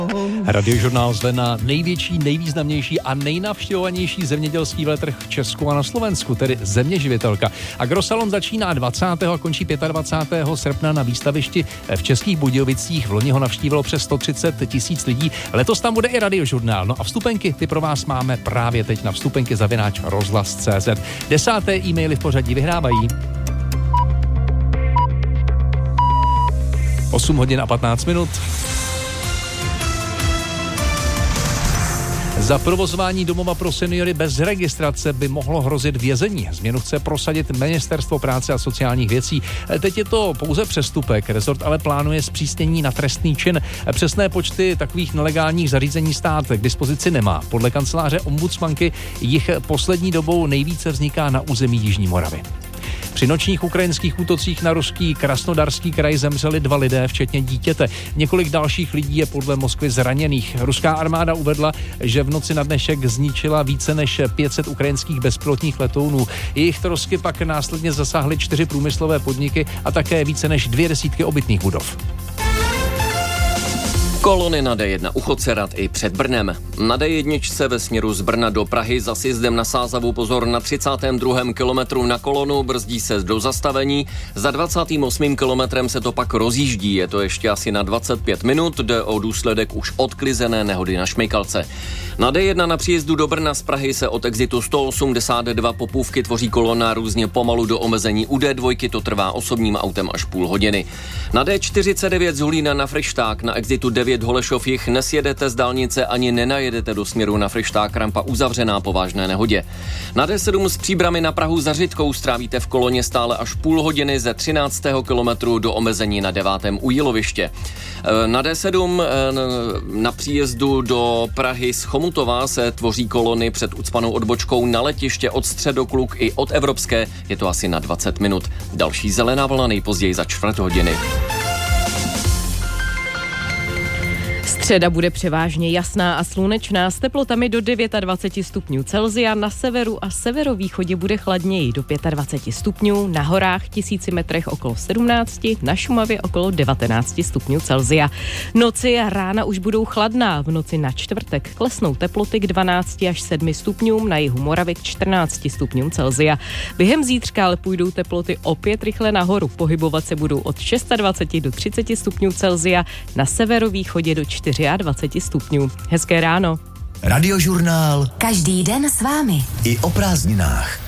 Radiožurnál zve na největší, nejvýznamnější a nejnavštěvovanější zemědělský veletrh v Česku a na Slovensku, tedy Zeměživitelka. Agrosalon začíná 20. a končí 25. srpna na výstavišti v Českých Budějovicích. V loni ho navštívilo přes 130 000 lidí. Letos tam bude i Radiožurnál. No a vstupenky, ty pro vás máme právě teď na vstupenky@rozhlas.cz. 10. e-maily v pořadí vyhrávají 8 hodin a 15 minut. Za provozování domova pro seniory bez registrace by mohlo hrozit vězení. Změnu chce prosadit Ministerstvo práce a sociálních věcí. Teď je to pouze přestupek, rezort ale plánuje zpřísnění na trestný čin. Přesné počty takových nelegálních zařízení stát k dispozici nemá. Podle kanceláře ombudsmanky jich poslední dobou nejvíce vzniká na území Jižní Moravy. Při nočních ukrajinských útocích na ruský Krasnodarský kraj zemřeli 2 lidé, včetně dítěte. Několik dalších lidí je podle Moskvy zraněných. Ruská armáda uvedla, že v noci na dnešek zničila více než 500 ukrajinských bezpilotních letounů. Jejich trosky pak následně zasáhly 4 průmyslové podniky a také více než 200 obytných budov. Kolony na D1 u Chodcerat i před Brnem. Na D1 ve směru z Brna do Prahy za sjezdem na Sázavu pozor na 32. kilometru na kolonu, brzdí se do zastavení. Za 28. kilometrem se to pak rozjíždí, je to ještě asi na 25 minut, jde o důsledek už odklizené nehody na Šmejkalce. Na D1 na příjezdu do Brna z Prahy se od exitu 182 Popůvky tvoří kolona různě pomalu do omezení. U D2 to trvá osobním autem až půl hodiny. Na D49 z Hulína na Fryšták na exitu 9 Holešov jich nesjedete z dálnice ani nenajedete do směru na Fryšták, rampa uzavřená po vážné nehodě. Na D7 z Příbrami na Prahu za Řitkou strávíte v koloně stále až půl hodiny ze 13. kilometru do omezení na 9. u Jiloviště. Na D7 na příjezdu do Prahy z Chomutova se tvoří kolony před ucpanou odbočkou na letiště od Středokluk i od Evropské, je to asi na 20 minut. Další zelená vlna nejpozději za čtvrt hodiny. Středa bude převážně jasná a slunečná s teplotami do 29 stupňů Celsia, na severu a severovýchodě bude chladněji do 25 stupňů, na horách 1000 metrech okolo 17, na Šumavě okolo 19 stupňů Celsia. Noci a rána už budou chladná, v noci na čtvrtek klesnou teploty k 12 až 7 stupňům, na jihu Moravy k 14 stupňům Celsia. Během zítřka ale půjdou teploty opět rychle nahoru, pohybovat se budou od 26 do 30 stupňů Celsia, na severovýchodě do 24 stupňů. Hezké ráno. Radiožurnál. Každý den s vámi. I o prázdninách.